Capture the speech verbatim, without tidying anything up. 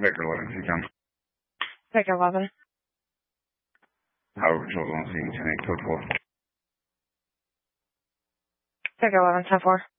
Victor eleven, C come. Victor eleven. Highway Patrol on scene, ten eight, code four. Victor eleven, ten four.